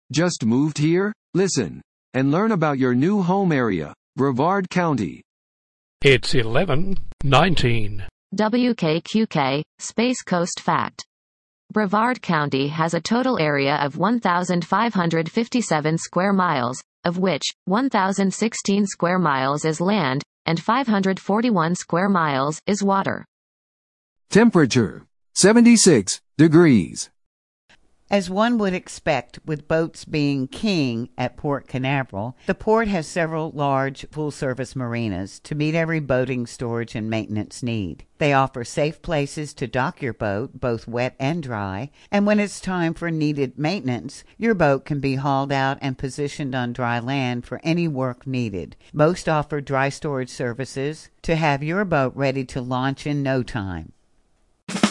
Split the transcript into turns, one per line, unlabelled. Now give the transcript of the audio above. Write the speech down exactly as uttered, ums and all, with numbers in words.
Just moved here? Listen and learn about your new home area, Brevard County.
It's eleven nineteen.
W K Q K, Space Coast Fact. Brevard County has a total area of one thousand five hundred fifty-seven square miles, of which one thousand sixteen square miles is land, and five hundred forty-one square miles is water.
Temperature, seventy-six degrees.
As one would expect, with boats being king at Port Canaveral, the port has several large full-service marinas to meet every boating, storage, and maintenance need. They offer safe places to dock your boat, both wet and dry, and when it's time for needed maintenance, your boat can be hauled out and positioned on dry land for any work needed. Most offer dry storage services to have your boat ready to launch in no time.